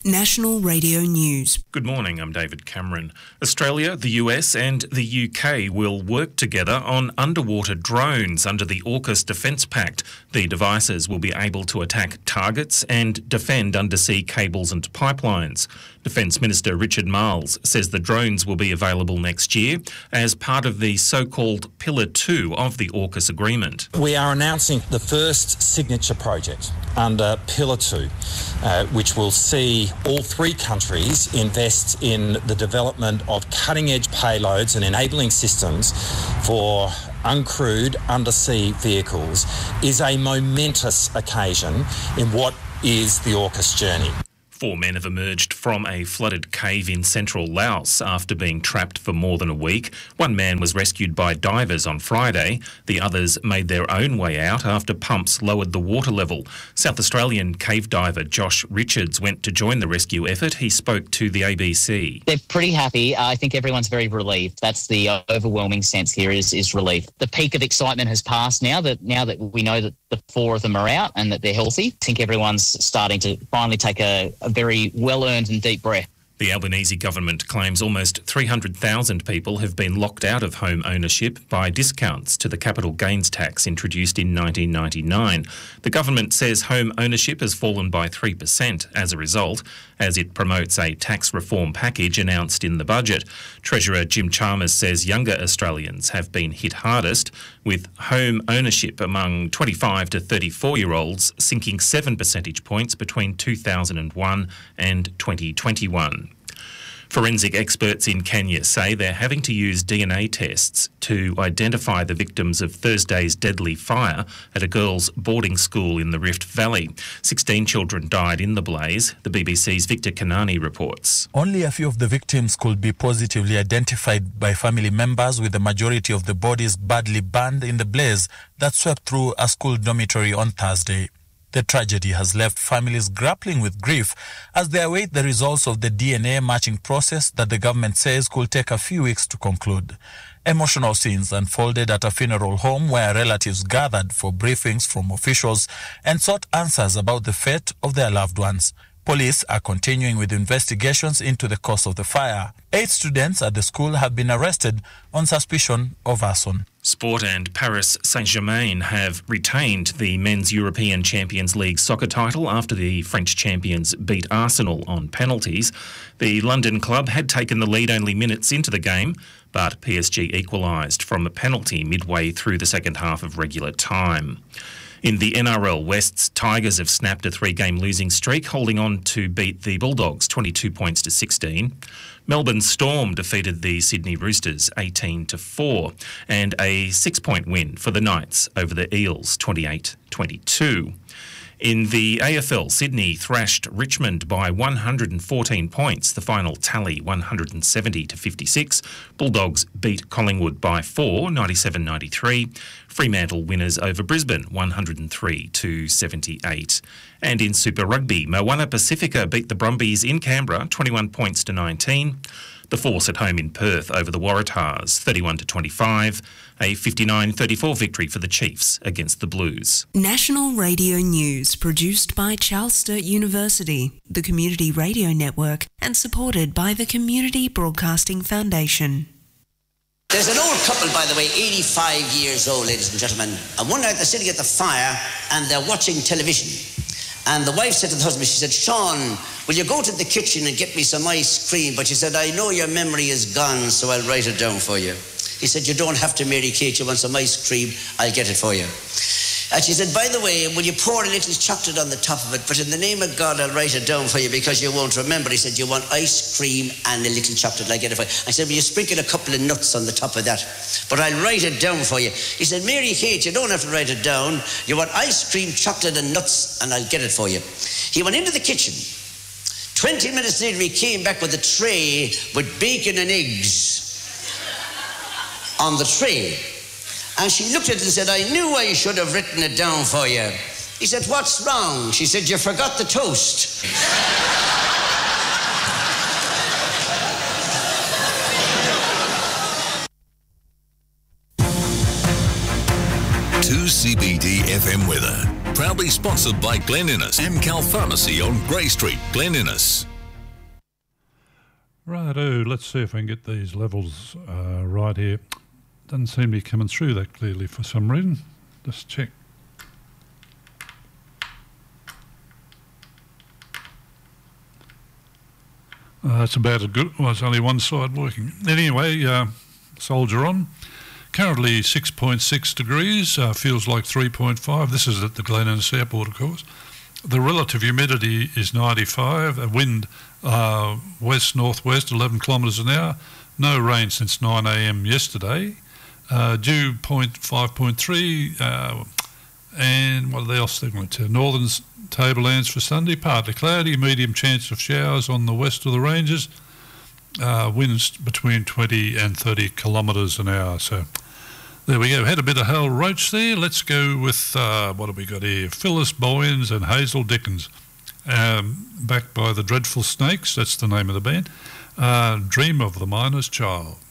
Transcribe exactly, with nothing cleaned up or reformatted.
National Radio News. Good morning, I'm David Cameron. Australia, the U S and the U K will work together on underwater drones under the AUKUS Defence Pact. The devices will be able to attack targets and defend undersea cables and pipelines. Defence Minister Richard Marles says the drones will be available next year as part of the so-called Pillar two of the AUKUS agreement. We are announcing the first signature project under Pillar two, uh, which will see all three countries invest in the development of cutting-edge payloads and enabling systems for uncrewed undersea vehicles, is a momentous occasion in what is the AUKUS journey. Four men have emerged from a flooded cave in central Laos after being trapped for more than a week. One man was rescued by divers on Friday. The others made their own way out after pumps lowered the water level. South Australian cave diver Josh Richards went to join the rescue effort. He spoke to the A B C. They're pretty happy. I think everyone's very relieved. That's the overwhelming sense here is, is relief. The peak of excitement has passed now that now that we know that the four of them are out and that they're healthy. I think everyone's starting to finally take a, a very well-earned and deep breath. The Albanese government claims almost three hundred thousand people have been locked out of home ownership by discounts to the capital gains tax introduced in nineteen ninety-nine. The government says home ownership has fallen by three percent as a result, as it promotes a tax reform package announced in the budget. Treasurer Jim Chalmers says younger Australians have been hit hardest, with home ownership among twenty-five to thirty-four-year-olds sinking seven percentage points between two thousand one and twenty twenty-one. Forensic experts in Kenya say they're having to use D N A tests to identify the victims of Thursday's deadly fire at a girls' boarding school in the Rift Valley. Sixteen children died in the blaze. The B B C's Victor Kanani reports. Only a few of the victims could be positively identified by family members, with the majority of the bodies badly burned in the blaze that swept through a school dormitory on Thursday. The tragedy has left families grappling with grief as they await the results of the D N A matching process that the government says could take a few weeks to conclude. Emotional scenes unfolded at a funeral home where relatives gathered for briefings from officials and sought answers about the fate of their loved ones. Police are continuing with investigations into the cause of the fire. Eight students at the school have been arrested on suspicion of arson. Sport and Paris Saint-Germain have retained the Men's European Champions League soccer title after the French champions beat Arsenal on penalties. The London club had taken the lead only minutes into the game, but P S G equalised from a penalty midway through the second half of regular time. In the N R L, West's Tigers have snapped a three-game losing streak, holding on to beat the Bulldogs twenty-two points to sixteen. Melbourne Storm defeated the Sydney Roosters eighteen to four, and a six-point win for the Knights over the Eels twenty-eight twenty-two. In the A F L, Sydney thrashed Richmond by one hundred fourteen points, the final tally one hundred seventy to fifty-six. Bulldogs beat Collingwood by four, ninety-seven ninety-three. Fremantle winners over Brisbane, one hundred three to seventy-eight. And in Super Rugby, Moana Pacifica beat the Brumbies in Canberra, twenty-one points to nineteen. The Force at home in Perth over the Waratahs, thirty-one to twenty-five. A fifty-nine thirty-four victory for the Chiefs against the Blues. National Radio News, produced by Charles Sturt University, the Community Radio Network, and supported by the Community Broadcasting Foundation. There's an old couple, by the way, eighty-five years old, ladies and gentlemen, and one night they're sitting at the fire and they're watching television. And the wife said to the husband, she said, "Sean, will you go to the kitchen and get me some ice cream?" But she said, "I know your memory is gone, so I'll write it down for you." He said, "You don't have to, Mary Kate. You want some ice cream? I'll get it for you." And she said, "By the way, will you pour a little chocolate on the top of it? But in the name of God, I'll write it down for you because you won't remember." He said, "You want ice cream and a little chocolate? I'll get it for you." I said, "Will you sprinkle a couple of nuts on the top of that? But I'll write it down for you." He said, "Mary Kate, you don't have to write it down. You want ice cream, chocolate and nuts, and I'll get it for you." He went into the kitchen. Twenty minutes later, he came back with a tray with bacon and eggs on the tray. And she looked at it and said, "I knew I should have written it down for you." He said, "What's wrong?" She said, "You forgot the toast." two C B D F M weather. Proudly sponsored by Glen Innes, Amcal Pharmacy on Grey Street, Glen Innes. Righto, let's see if I can get these levels uh, right here. Doesn't seem to be coming through that clearly for some reason. Just check. Uh, that's about as good. Well, it's only one side working. Anyway, uh, soldier on. Currently six point six degrees, uh, feels like three point five. This is at the Glen Innes Airport, of course. The relative humidity is ninety-five, a wind uh, west-northwest, eleven kilometres an hour. No rain since nine a m yesterday. Uh, dew five point three, uh, and what else they're going to tell? Northern Tablelands for Sunday, partly cloudy, medium chance of showers on the west of the ranges. Uh, winds between twenty and thirty kilometres an hour. So there we go. Had a bit of Hal Roach there. Let's go with, uh, what have we got here? Phyllis Boyens and Hazel Dickens. Um, backed by the Dreadful Snakes, that's the name of the band. Uh, Dream of the Miner's Child.